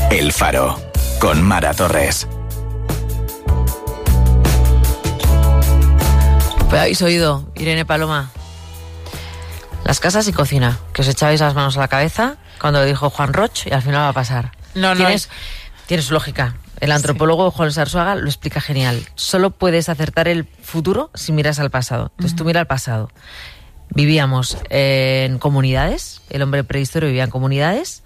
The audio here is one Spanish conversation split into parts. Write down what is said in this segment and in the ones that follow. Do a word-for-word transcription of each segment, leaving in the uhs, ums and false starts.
El Faro, con Mara Torres. Pues habéis oído, Irene Paloma. Las casas y cocina, que os echabais las manos a la cabeza cuando lo dijo Juan Roch y al final va a pasar. No, no. Tienes, tienes lógica. El antropólogo sí. Juan Sarsuaga lo explica genial. Solo puedes acertar el futuro si miras al pasado. Entonces uh-huh. tú mira al pasado. Vivíamos en comunidades, el hombre prehistórico vivía en comunidades,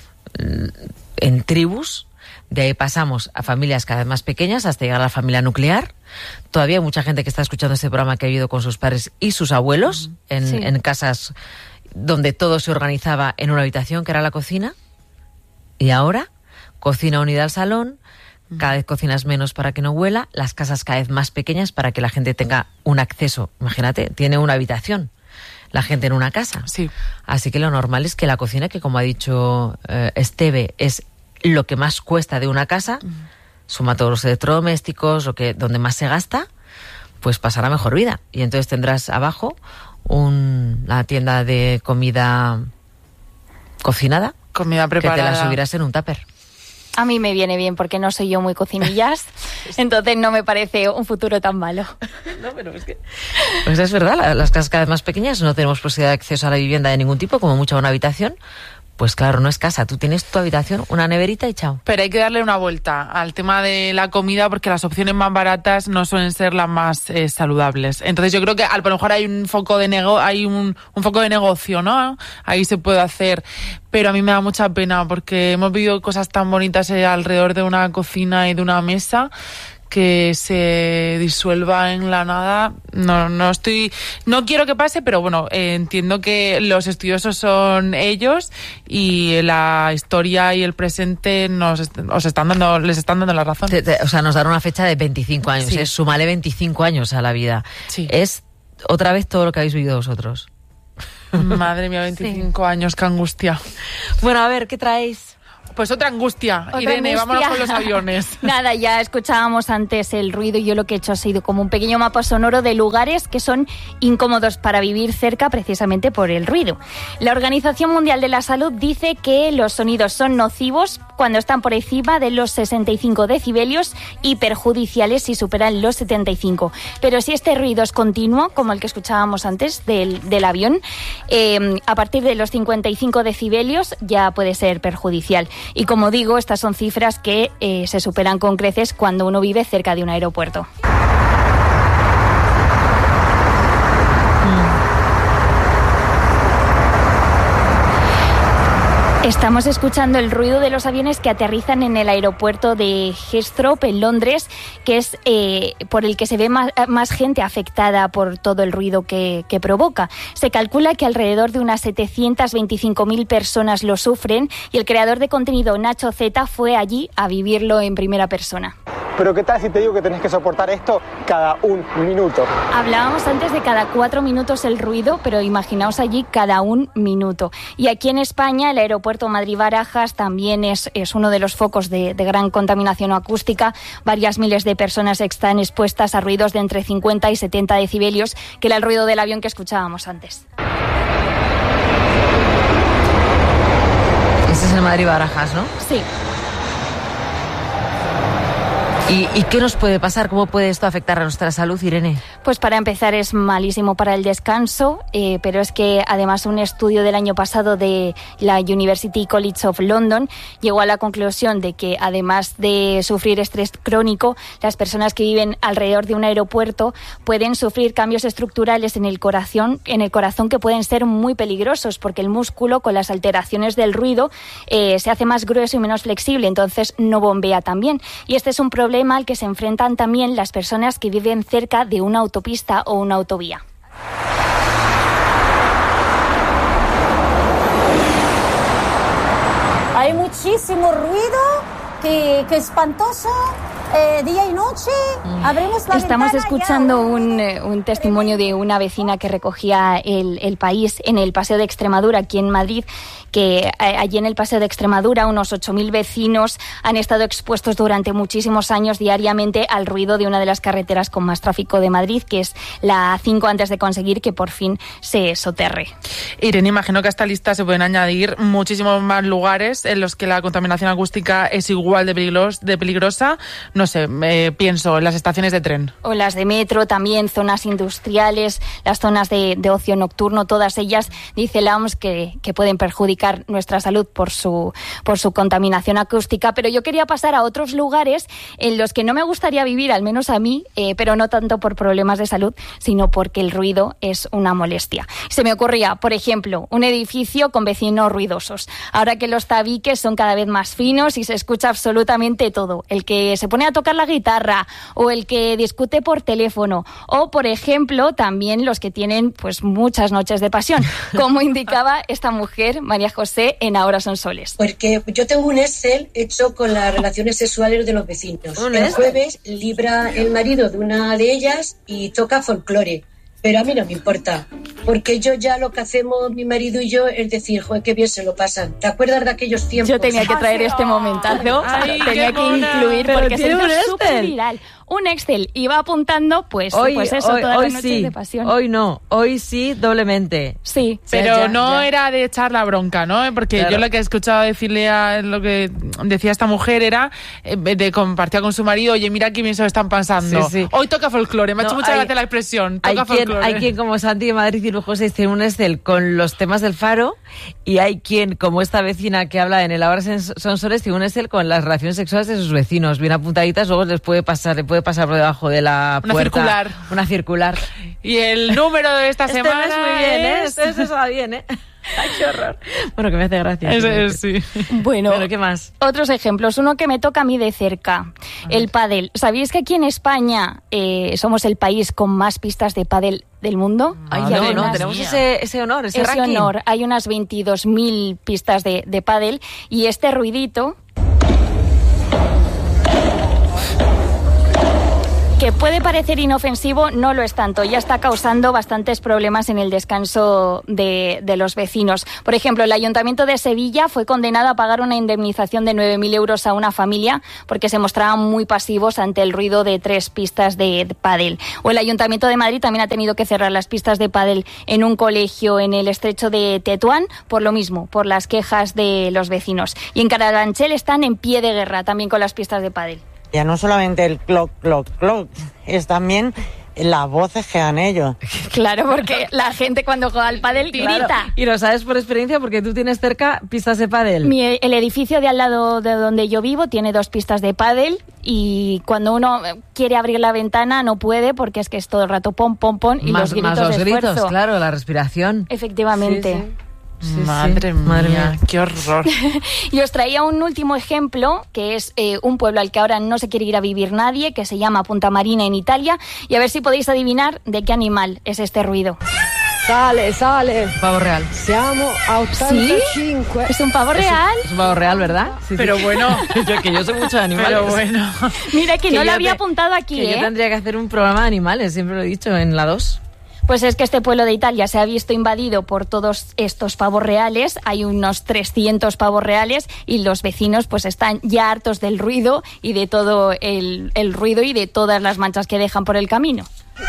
en tribus, de ahí pasamos a familias cada vez más pequeñas hasta llegar a la familia nuclear. Todavía hay mucha gente que está escuchando este programa que ha vivido con sus padres y sus abuelos uh-huh. en, sí. en casas donde todo se organizaba en una habitación que era la cocina. Y ahora, cocina unida al salón, cada vez cocinas menos para que no huela, las casas cada vez más pequeñas para que la gente tenga un acceso. Imagínate, tiene una habitación la gente en una casa. Sí. Así que lo normal es que la cocina, que como ha dicho eh, Esteve, es lo que más cuesta de una casa, uh-huh. suma todos los electrodomésticos, lo que, donde más se gasta, pues pasará mejor vida. Y entonces tendrás abajo un, una tienda de comida cocinada, comida preparada, que te la subirás en un tupper. A mí me viene bien porque no soy yo muy cocinillas, entonces no me parece un futuro tan malo. No, pero es que... Pues es verdad, las casas cada vez más pequeñas, no tenemos posibilidad de acceso a la vivienda de ningún tipo, como mucho a una habitación. Pues claro, no es casa, tú tienes tu habitación, una neverita y chao. Pero hay que darle una vuelta al tema de la comida porque las opciones más baratas no suelen ser las más eh, saludables. Entonces yo creo que a lo mejor hay un foco de nego- hay un, un foco de negocio, ¿no? Ahí se puede hacer. Pero a mí me da mucha pena porque hemos vivido cosas tan bonitas eh, alrededor de una cocina y de una mesa que se disuelva en la nada. No, no estoy, no quiero que pase, pero bueno, eh, entiendo que los estudiosos son ellos y la historia y el presente nos os están dando, les están dando la razón. Te, te, o sea, nos dan una fecha de veinticinco años, sí. es súmale veinticinco años a la vida. Sí. Es otra vez todo lo que habéis vivido vosotros. Madre mía, veinticinco sí. años, qué angustia. Bueno, a ver, ¿qué traéis? Pues otra angustia. Otra Irene, angustia. Vámonos con los aviones. Nada, ya escuchábamos antes el ruido y yo lo que he hecho ha sido como un pequeño mapa sonoro de lugares que son incómodos para vivir cerca precisamente por el ruido. La Organización Mundial de la Salud dice que los sonidos son nocivos cuando están por encima de los sesenta y cinco decibelios y perjudiciales si superan los setenta y cinco. Pero si este ruido es continuo, como el que escuchábamos antes del, del avión, eh, a partir de los cincuenta y cinco decibelios ya puede ser perjudicial. Y como digo, estas son cifras que eh, se superan con creces cuando uno vive cerca de un aeropuerto. Estamos escuchando el ruido de los aviones que aterrizan en el aeropuerto de Heathrow, en Londres, que es eh, por el que se ve más, más gente afectada por todo el ruido que, que provoca. Se calcula que alrededor de unas setecientas veinticinco mil personas lo sufren y el creador de contenido Nacho Z fue allí a vivirlo en primera persona. Pero ¿qué tal si te digo que tenés que soportar esto cada un minuto? Hablábamos antes de cada cuatro minutos el ruido, pero imaginaos allí cada un minuto. Y aquí en España el aeropuerto Madrid-Barajas también es, es uno de los focos de, de gran contaminación acústica. Varias miles de personas están expuestas a ruidos de entre cincuenta y setenta decibelios, que era el ruido del avión que escuchábamos antes. Este es el Madrid-Barajas, ¿no? Sí. ¿Y, ¿Y qué nos puede pasar? ¿Cómo puede esto afectar a nuestra salud, Irene? Pues para empezar es malísimo para el descanso, eh, pero es que además un estudio del año pasado de la University College of London llegó a la conclusión de que además de sufrir estrés crónico, las personas que viven alrededor de un aeropuerto pueden sufrir cambios estructurales en el corazón, en el corazón que pueden ser muy peligrosos porque el músculo con las alteraciones del ruido eh, se hace más grueso y menos flexible, entonces no bombea tan bien. Y este es un problema al que se enfrentan también las personas que viven cerca de una autopista o una autovía. Hay muchísimo ruido, que, que espantoso. eh, día y noche, abrimos la Estamos ventana escuchando ya. un, eh, un testimonio de una vecina que recogía el, el país en el Paseo de Extremadura, aquí en Madrid, que eh, allí en el Paseo de Extremadura unos ocho mil vecinos han estado expuestos durante muchísimos años diariamente al ruido de una de las carreteras con más tráfico de Madrid, que es la A cinco, antes de conseguir que por fin se soterre. Irene, imagino que a esta lista se pueden añadir muchísimos más lugares en los que la contaminación acústica es igual de, peligrosa, de peligrosa. No sé, eh, pienso en las estaciones de tren. O las de metro, también zonas industriales, las zonas de, de ocio nocturno, todas ellas, dice la O M S, que, que pueden perjudicar nuestra salud por su, por su contaminación acústica. Pero yo quería pasar a otros lugares en los que no me gustaría vivir, al menos a mí, eh, pero no tanto por problemas de salud, sino porque el ruido es una molestia. Se me ocurría, por ejemplo, un edificio con vecinos ruidosos. Ahora que los tabiques son cada vez más finos y se escucha absolutamente todo. El que se pone a tocar la guitarra o el que discute por teléfono, o por ejemplo también los que tienen pues muchas noches de pasión, como indicaba esta mujer, María José, en Ahora son soles. Porque yo tengo un Excel hecho con las relaciones sexuales de los vecinos. El jueves libra el marido de una de ellas y toca folclore. Pero a mí no me importa, porque yo ya lo que hacemos mi marido y yo es decir, joder, qué bien se lo pasan. ¿Te acuerdas de aquellos tiempos? Yo tenía que traer este momentazo, Ay, tenía que mona. incluir, Pero porque se tiene hizo un Excel. súper viral. Un Excel, iba apuntando, pues, Hoy, pues eso, hoy, todas hoy las noches sí, de pasión. hoy no, hoy sí, doblemente. Sí. Pero Ya, ya, no ya. era de echar la bronca, ¿no? Porque Claro. yo lo que he escuchado decirle a lo que decía esta mujer era eh, de compartir con su marido, oye, mira qué bien se lo están pasando. Sí, sí. Hoy toca folclore, me ha No, hecho mucha hay- gracia la expresión, Hay toca quien, folclore. hay quien como Santi de Madrid y Lujosa tiene un Excel con los temas del Faro, y hay quien, como esta vecina que habla en el Ahora son soles, tiene un Excel con las relaciones sexuales de sus vecinos, bien apuntaditas, luego les puede pasar, le puede pasar por debajo de la Una puerta. circular. Una circular. Y el número de esta Este semana no es muy bien, ¿eh? es... Este, este está bien, ¿eh? Ay, qué horror. Bueno, que me hace gracia. Ese es, sí. Bueno, Bueno, ¿qué más? otros ejemplos. Uno que me toca a mí de cerca, el pádel. ¿Sabéis que aquí en España eh, somos el país con más pistas de pádel del mundo? Ay, Madre no, no, mía. tenemos ese, ese honor, ese, Ese ranking. honor. Hay unas veintidós mil pistas de, de pádel, y este ruidito, que puede parecer inofensivo, no lo es tanto. Ya está causando bastantes problemas en el descanso de, de los vecinos. Por ejemplo, el Ayuntamiento de Sevilla fue condenado a pagar una indemnización de nueve mil euros a una familia porque se mostraban muy pasivos ante el ruido de tres pistas de, de pádel. O el Ayuntamiento de Madrid también ha tenido que cerrar las pistas de pádel en un colegio en el estrecho de Tetuán por lo mismo, por las quejas de los vecinos. Y en Carabanchel están en pie de guerra también con las pistas de pádel. Ya no solamente el clock, clock, clock, es también las voces que dan ellos. Claro, porque la gente cuando juega al pádel grita. Claro. Y lo sabes por experiencia porque tú tienes cerca pistas de pádel. Mi, el edificio de al lado de donde yo vivo tiene dos pistas de pádel, y cuando uno quiere abrir la ventana no puede porque es que es todo el rato pom, pom, pom, y más, los gritos más los de gritos, esfuerzo. claro, la respiración. Efectivamente. Sí, sí. Sí, Madre, sí. mía, Madre mía. qué horror. Y os traía un último ejemplo, que es eh, un pueblo al que ahora no se quiere ir a vivir nadie, que se llama Punta Marina en Italia, y a ver si podéis adivinar de qué animal es este ruido. Sale, sale. Pavo real. Siamo a ottantacinque. ¿Es un pavo real? Es un pavo real, ¿verdad? Sí, Pero sí. bueno. yo, que yo sé mucho de animales. Pero bueno. Mira, que, Que no lo yo había te- apuntado aquí, Que ¿eh? yo tendría que hacer un programa de animales, siempre lo he dicho, en la dos. Pues es que este pueblo de Italia se ha visto invadido por todos estos pavos reales. Hay unos trescientos pavos reales y los vecinos pues están ya hartos del ruido y de todo el, el ruido y de todas las manchas que dejan por el camino.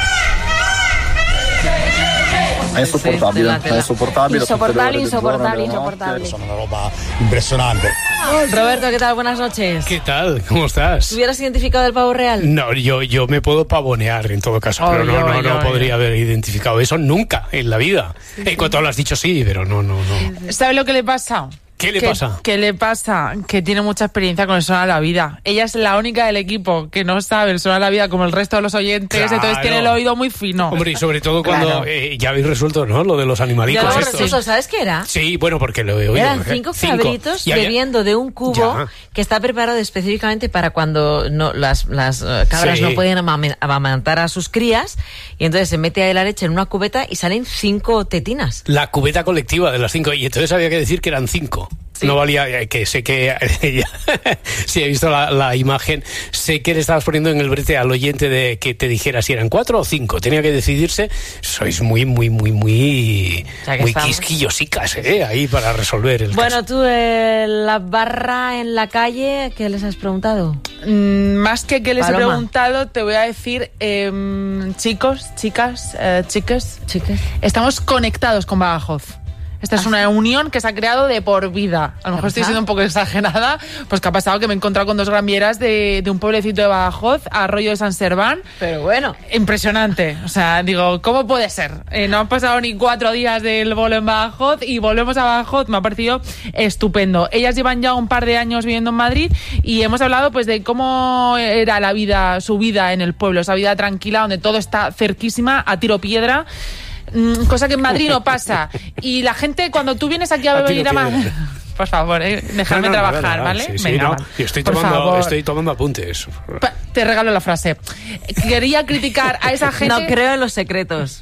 È insopportabile, Tela, tela. è insopportabile. Insoportable, tutte le ore del insoportable, giorno, della insoportable. notte, Sono una roba impressionante. Roberto, ¿qué tal? Buenas noches. ¿Qué tal? ¿Cómo estás? ¿Hubieras identificado el pavo real? No, yo, yo me puedo pavonear en todo caso, pero Ay, no, no, ay, no ay. podría haber identificado eso nunca en la vida. En cuanto lo has dicho, sí, pero no, no, no. ¿Sabe lo que le pasa? ¿Qué le ¿Qué- pasa? ¿Qué le pasa? Que tiene mucha experiencia con el Sona la Vida. Ella es la única del equipo que no sabe el Sona la Vida como el resto de los oyentes, Claro. entonces tiene el oído muy fino. Hombre, y sobre todo cuando Claro. eh, ya habéis resuelto, ¿no? Lo de los Ya animalicos lo hemos estos. resuelto, ¿sabes qué era? Sí, bueno, porque lo he oído. Eran ¿eh? cinco cabritos Y había- bebiendo de un cubo Ya. que está preparado específicamente para cuando no, las, las eh, cabras Sí. no pueden amame- amamantar a sus crías, y entonces se mete ahí la leche en una cubeta y salen cinco tetinas. La cubeta colectiva de las cinco, y entonces había que decir que eran cinco. Sí. No valía, que sé que ella, si he visto la, la imagen, sé que le estabas poniendo en el brete al oyente de que te dijera si eran cuatro o cinco. Tenía que decidirse. Sois muy, muy, muy, muy, muy quisquillosicas, ¿eh? Ahí para resolver el Bueno, caso. tú, eh, la barra en la calle, ¿qué les has preguntado? Mm, más que que les Paloma. he preguntado, te voy a decir, eh, chicos, chicas, eh, chiques, chiques, estamos conectados con Badajoz. Esta es una unión que se ha creado de por vida. A lo mejor estoy siendo un poco exagerada, pues que ha pasado que me he encontrado con dos granvieras de, de un pueblecito de Badajoz, Arroyo de San Serván. Pero bueno. Impresionante. O sea, digo, ¿cómo puede ser? Eh, no han pasado ni cuatro días del bolo en Badajoz y volvemos a Badajoz. Me ha parecido estupendo. Ellas llevan ya un par de años viviendo en Madrid y hemos hablado pues de cómo era la vida, su vida en el pueblo, esa vida tranquila donde todo está cerquísima, a tiro piedra. Cosa que en Madrid no pasa. Y la gente, cuando tú vienes aquí a venir a Madrid... Por favor, eh, déjame no, no, trabajar, no, no, ¿vale? Sí, sí, Venga, no. vale. Yo estoy Por tomando, favor. estoy tomando apuntes. Pa- te regalo la frase. Quería criticar a esa gente... No creo en los secretos.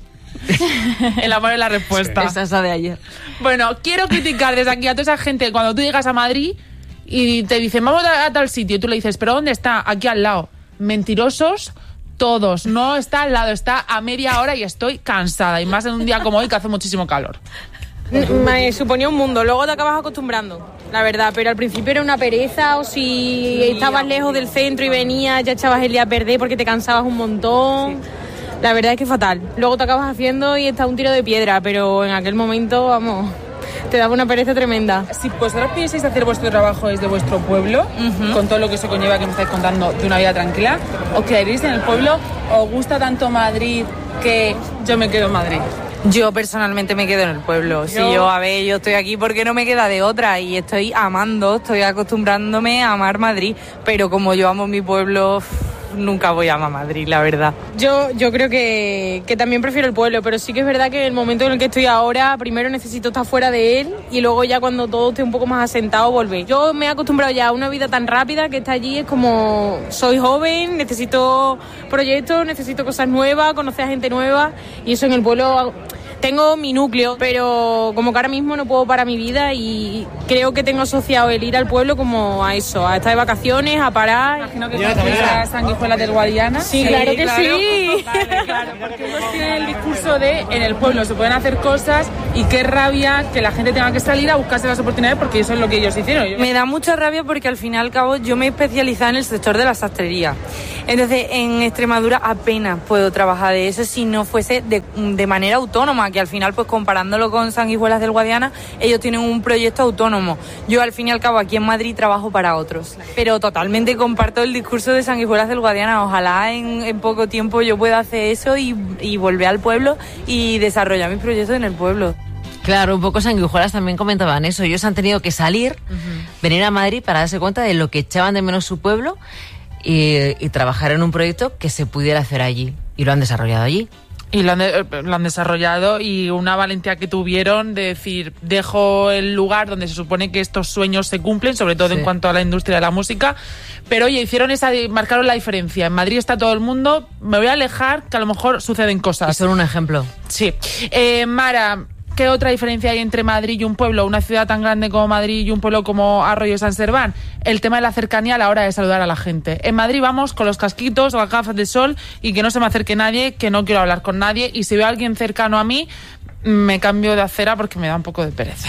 El amor es la respuesta. Sí. Esa es la de ayer. Bueno, quiero criticar desde aquí a toda esa gente cuando tú llegas a Madrid y te dicen, vamos a, a tal sitio, y tú le dices, ¿pero dónde está? Aquí al lado. Mentirosos todos. No está al lado, está a media hora y estoy cansada. Y más en un día como hoy que hace muchísimo calor. Me suponía un mundo, luego te acabas acostumbrando, la verdad, pero al principio era una pereza, o si estabas lejos del centro y venías, ya echabas el día a perder porque te cansabas un montón. Sí. La verdad es que fatal. Luego te acabas haciendo y está un tiro de piedra, pero en aquel momento, vamos, te daba una pereza tremenda. Si vosotros piensáis hacer vuestro trabajo desde vuestro pueblo, uh-huh. con todo lo que eso conlleva que me estáis contando de una vida tranquila, ¿os quedaréis en el pueblo? ¿Os gusta tanto Madrid que yo me quedo en Madrid? Yo personalmente me quedo en el pueblo. Si yo, a ver, yo estoy aquí porque no me queda de otra y estoy amando, estoy acostumbrándome a amar Madrid, pero como yo amo mi pueblo, nunca voy a amar Madrid, la verdad. Yo, yo creo que, que también prefiero el pueblo, pero sí que es verdad que en el momento en el que estoy ahora, primero necesito estar fuera de él y luego ya cuando todo esté un poco más asentado, volver. Yo me he acostumbrado ya a una vida tan rápida que está allí, es como, soy joven, necesito proyectos, necesito cosas nuevas, conocer a gente nueva y eso en el pueblo... Tengo mi núcleo, pero como que ahora mismo no puedo parar mi vida y creo que tengo asociado el ir al pueblo como a eso, a estar de vacaciones, a parar. Imagino que conoces a Sanguijuelas del Guadiana. Sí, sí, claro que claro. sí. Vale, claro, porque ellos tienen el discurso de en el pueblo se pueden hacer cosas y qué rabia que la gente tenga que salir a buscarse las oportunidades porque eso es lo que ellos hicieron. Me da mucha rabia porque al fin y al cabo yo me he especializado en el sector de la sastrería. Entonces en Extremadura apenas puedo trabajar de eso si no fuese de, de manera autónoma, que al final pues comparándolo con Sanguijuelas del Guadiana, ellos tienen un proyecto autónomo. Yo al fin y al cabo aquí en Madrid trabajo para otros, pero totalmente comparto el discurso de Sanguijuelas del Guadiana. Ojalá en, en poco tiempo yo pueda hacer eso y, y volver al pueblo y desarrollar mis proyectos en el pueblo. Claro, un poco Sanguijuelas también comentaban eso. Ellos han tenido que salir, uh-huh. venir a Madrid para darse cuenta de lo que echaban de menos su pueblo y, y trabajar en un proyecto que se pudiera hacer allí. Y lo han desarrollado allí. Y lo han, de, lo han desarrollado y una valentía que tuvieron de decir, dejo el lugar donde se supone que estos sueños se cumplen, sobre todo sí. en cuanto a la industria de la música, pero oye, hicieron esa, marcaron la diferencia. En Madrid está todo el mundo, me voy a alejar, que a lo mejor suceden cosas. Y son un ejemplo. Sí. Eh, Mara, ¿qué otra diferencia hay entre Madrid y un pueblo, una ciudad tan grande como Madrid y un pueblo como Arroyo de San Serván? El tema de la cercanía a la hora de saludar a la gente. En Madrid vamos con los casquitos o las gafas de sol y que no se me acerque nadie, que no quiero hablar con nadie y si veo a alguien cercano a mí, me cambio de acera porque me da un poco de pereza.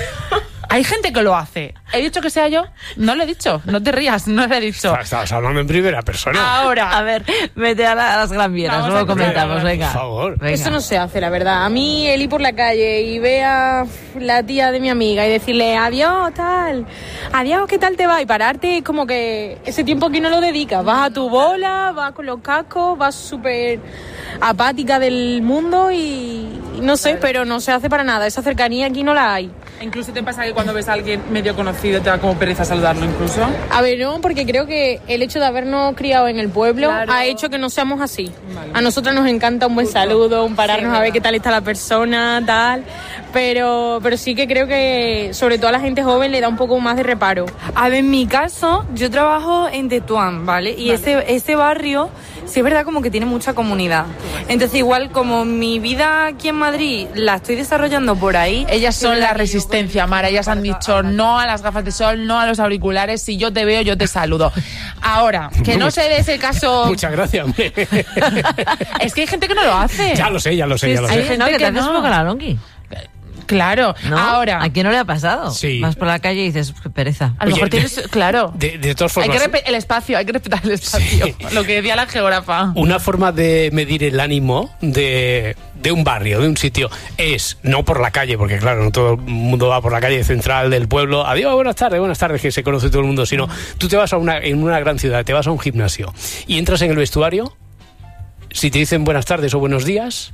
Hay gente que lo hace. ¿He dicho que sea yo? No lo he dicho. No te rías, no lo he dicho. Estabas hablando en primera persona. Ahora. A ver, vete a, la, a las granvieras, luego comentamos, venga. Por favor. Venga. Eso no se hace, la verdad. A mí el ir por la calle y ver a la tía de mi amiga y decirle adiós, tal, adiós, ¿qué tal te va? Y pararte es como que ese tiempo que no lo dedicas. Vas a tu bola, vas con los cascos, vas súper apática del mundo y no sé, pero no se hace para nada. Esa cercanía aquí no la hay. Incluso te pasa que cuando ves a alguien medio conocido te da como pereza saludarlo incluso. A ver, no, porque creo que el hecho de habernos criado en el pueblo claro. ha hecho que no seamos así. Vale. A nosotros nos encanta un buen Justo. saludo, un pararnos sí, a ver qué tal está la persona, tal. Pero, pero sí que creo que sobre todo a la gente joven le da un poco más de reparo. A ver, en mi caso, yo trabajo en Tetuán, ¿vale? Y vale. ese, ese barrio sí es verdad como que tiene mucha comunidad. Entonces igual como mi vida aquí en Madrid la estoy desarrollando por ahí. Ellas son la resistencia, Mara. Ellas han dicho no a las gafas de sol, no a los auriculares. Si yo te veo, yo te saludo. Ahora, que no se dé ese caso... Muchas gracias. Es que hay gente que no lo hace. Ya lo sé, ya lo sé, Sí, ya lo hay sé. gente No, que te que haces no. uno con la longi. Claro, ¿No? ahora... ¿A quién no le ha pasado? Sí. Vas por la calle y dices, qué pereza. A lo Oye, mejor de- tienes... Claro. De, de todas Hay formas, que respetar el espacio, hay que respetar el espacio. Sí. Lo que decía la geógrafa. una forma de medir el ánimo de, de un barrio, de un sitio, es no por la calle, porque claro, no todo el mundo va por la calle central del pueblo, adiós, buenas tardes, buenas tardes, que se conoce todo el mundo, sino tú te vas a una, en una gran ciudad, te vas a un gimnasio y entras en el vestuario, si te dicen buenas tardes o buenos días...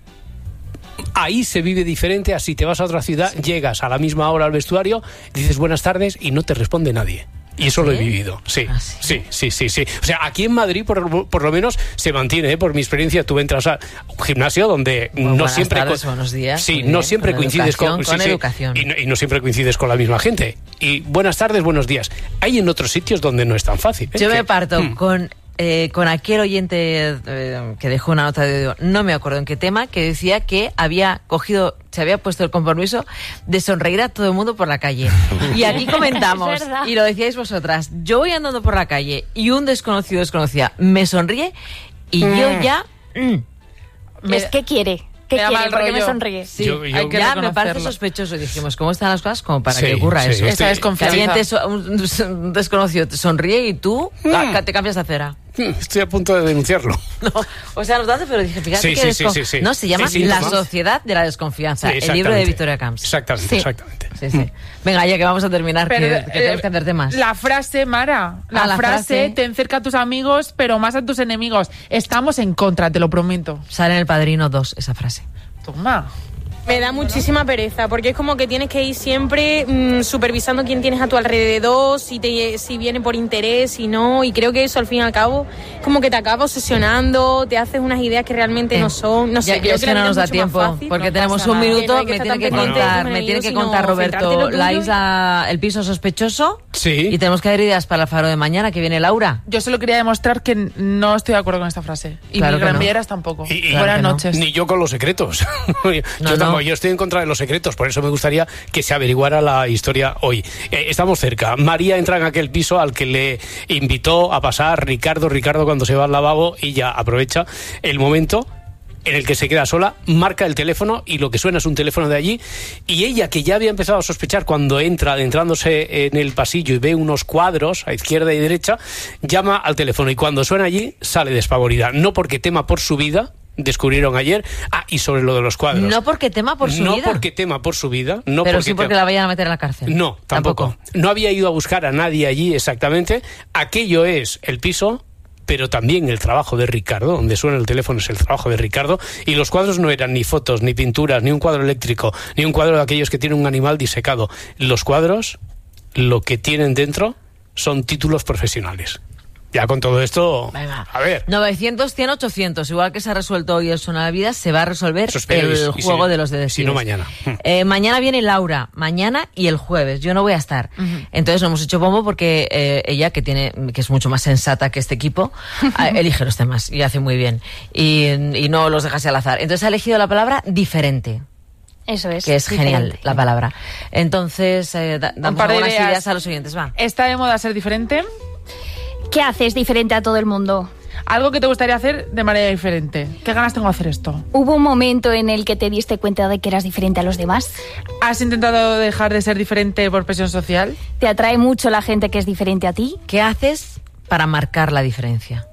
Ahí se vive diferente a si te vas a otra ciudad, llegas a la misma hora al vestuario, dices buenas tardes y no te responde nadie. Y eso ¿Sí? lo he vivido, sí, ¿Ah, sí, sí, sí, sí. O sea, aquí en Madrid por, por lo menos se mantiene, ¿eh? Por mi experiencia, tú entras a un gimnasio donde Bueno, no buenas siempre... tardes, co- buenos días, Sí, muy no bien, siempre con coincides con... educación, con sí, sí, educación. y, no, y no siempre coincides con la misma gente. Y buenas tardes, buenos días. Hay en otros sitios donde no es tan fácil. ¿eh? Yo Que- me parto Mm. con, eh, con aquel oyente eh, que dejó una nota de... No me acuerdo en qué tema, que decía que había cogido... Se había puesto el compromiso de sonreír a todo el mundo por la calle. Y aquí comentamos, Es verdad. y lo decíais vosotras, yo voy andando por la calle y un desconocido desconocida me sonríe y yo ya... mm, Me- Es que quiere. ¿Qué me da quiere? mal ¿Por qué me rollo. sonríe? Sí, Yo- yo- hay que ya me parece reconocerlo. sospechoso. Dijimos, ¿cómo están las cosas? Como para Sí, que ocurra sí, eso. estoy- Esa Que desconfianza. alguien te so- un, un desconocido te sonríe y tú ca- te cambias de acera. Mm, Estoy a punto de denunciarlo. No, o sea, nos da, pero dije, fíjate Sí, que sí, sí, descon- sí, sí. No, se llama Sí, sí, La Tomás. Sociedad de la Desconfianza, Sí, el libro de exactamente. Victoria Camps. Exactamente, Sí. exactamente. Sí, sí. Venga, ya que vamos a terminar, que, Pero, que tenemos eh, que hacer temas. La frase, Mara, la, Ah, la frase, frase. te encerca a tus amigos, pero más a tus enemigos. Estamos en contra, te lo prometo. Sale en El Padrino dos esa frase. Toma. Me da muchísima pereza, porque es como que tienes que ir siempre mmm, supervisando quién tienes a tu alrededor, si te si viene por interés, si no, y creo que eso al fin y al cabo como que te acaba obsesionando, te haces unas ideas que realmente Eh, no son, no sé, ya, creo ya que que la no vida nos es da mucho más tiempo, fácil. porque No tenemos pasa un nada. minuto, Que no hay que me estar tiene que tan pendiente de contar, tus me tiene enemigos, que sino contar centrarte en lo Roberto tuyo. la isla, el piso sospechoso. Sí. Y tenemos que dar ideas para el faro de mañana, que viene Laura. Yo solo quería demostrar que no estoy de acuerdo con esta frase. Y Claro mis que no. granvilleras tampoco. Y- y- Claro Buenas que no. noches. Ni yo con los secretos. yo, No, tampoco- no. yo estoy en contra de los secretos, por eso me gustaría que se averiguara la historia hoy. Eh, estamos cerca. María entra en aquel piso al que le invitó a pasar Ricardo. Ricardo, cuando se va al lavabo, ella aprovecha el momento en el que se queda sola, marca el teléfono y lo que suena es un teléfono de allí, y ella, que ya había empezado a sospechar cuando entra adentrándose en el pasillo y ve unos cuadros a izquierda y derecha, llama al teléfono y cuando suena allí sale despavorida, no porque tema por su vida, descubrieron ayer. Ah, y sobre lo de los cuadros, No porque tema por su no vida. porque tema por su vida, no pero porque sí porque tema- la vayan a meter en la cárcel. no, tampoco. No había ido a buscar a nadie allí exactamente. Aquello es el piso, pero también el trabajo de Ricardo, donde suena el teléfono es el trabajo de Ricardo, y los cuadros no eran ni fotos, ni pinturas, ni un cuadro eléctrico, ni un cuadro de aquellos que tienen un animal disecado. Los cuadros, lo que tienen dentro, son títulos profesionales. Ya con todo esto, Venga. a ver. novecientos, cien, ochocientos. Igual que se ha resuelto hoy el Suena de la Vida, se va a resolver Eso espero, el y si- y juego si- de los de si no, mañana. Eh, mañana viene Laura, mañana y el jueves. Yo no voy a estar. Entonces no hemos hecho bombo porque eh, ella, que tiene que es mucho más sensata que este equipo, eh, elige los temas y hace muy bien. Y, y no los deja así al azar. Entonces ha elegido la palabra diferente. Eso es. Que es genial diferente. la palabra. Entonces, eh, da- damos par de algunas ideas. ideas a los oyentes. Va. ¿Está de moda ser diferente? ¿Qué haces diferente a todo el mundo? Algo que te gustaría hacer de manera diferente. ¿Qué ganas tengo de hacer esto? ¿Hubo un momento en el que te diste cuenta de que eras diferente a los demás? ¿Has intentado dejar de ser diferente por presión social? ¿Te atrae mucho la gente que es diferente a ti? ¿Qué haces para marcar la diferencia?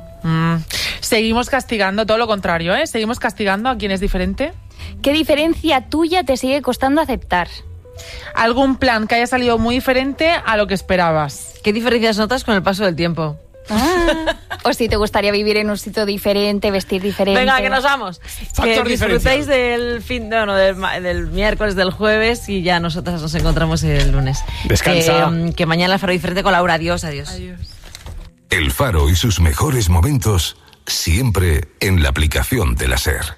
Mm. Seguimos castigando, todo lo contrario, ¿eh? Seguimos castigando a quien es diferente. ¿Qué diferencia tuya te sigue costando aceptar? ¿Algún plan que haya salido muy diferente a lo que esperabas? ¿Qué diferencias notas con el paso del tiempo? Ah. O si te gustaría vivir en un sitio diferente, vestir diferente. Venga, que nos vamos. Factor que disfrutéis del fin, no, no, del, ma- del miércoles, del jueves y ya nosotras nos encontramos el lunes. Descansa. Que, que mañana el Faro diferente con Laura. Adiós, adiós. El Faro y sus mejores momentos siempre en la aplicación de la SER.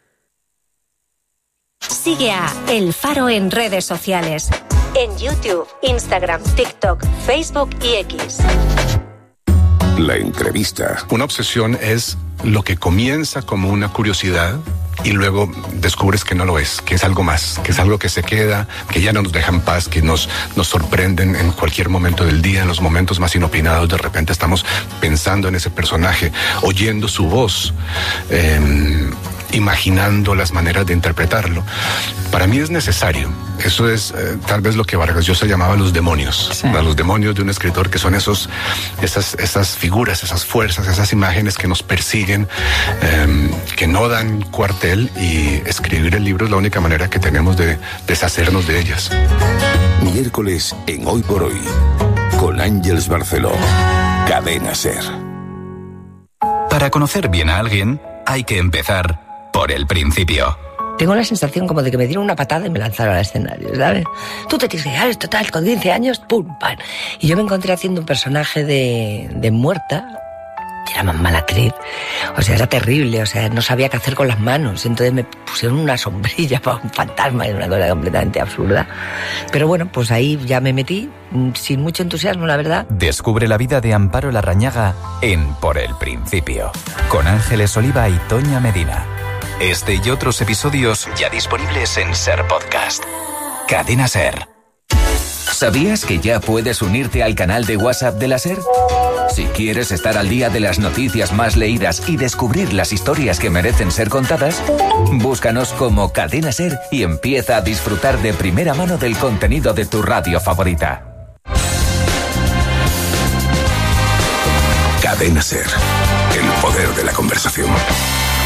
Sigue a El Faro en redes sociales. En YouTube, Instagram, TikTok, Facebook y X. La entrevista. Una obsesión es lo que comienza como una curiosidad y luego descubres que no lo es, que es algo más, que es algo que se queda, que ya no nos deja en paz, que nos, nos sorprenden en cualquier momento del día, en los momentos más inopinados. De repente estamos pensando en ese personaje, oyendo su voz, eh, imaginando las maneras de interpretarlo. Para mí es necesario. Eso es eh, tal vez lo que Vargas Llosa llamaba los demonios. Sí. Los demonios de un escritor, que son esos, esas, esas figuras, esas fuerzas, esas imágenes que nos persiguen, eh, que no dan cuartel, y escribir el libro es la única manera que tenemos de deshacernos de ellas. Miércoles en Hoy por Hoy, con Ángeles Barceló. Cadena SER. Para conocer bien a alguien, hay que empezar por el principio. Tengo la sensación como de que me dieron una patada y me lanzaron al escenario, ¿sabes? Tú te tienes que llegar, esto tal, con quince años, pum, pam. Y yo me encontré haciendo un personaje de, de muerta, que era más mala actriz. O sea, era terrible, o sea, no sabía qué hacer con las manos. Entonces me pusieron una sombrilla para un fantasma, y una cosa completamente absurda. Pero bueno, pues ahí ya me metí, sin mucho entusiasmo, la verdad. Descubre la vida de Amparo Larrañaga en Por el Principio, con Ángeles Oliva y Toña Medina. Este y otros episodios ya disponibles en SER Podcast. Cadena SER. ¿Sabías que ya puedes unirte al canal de WhatsApp de la SER? Si quieres estar al día de las noticias más leídas y descubrir las historias que merecen ser contadas, búscanos como Cadena SER y empieza a disfrutar de primera mano del contenido de tu radio favorita. Cadena SER. El poder de la conversación.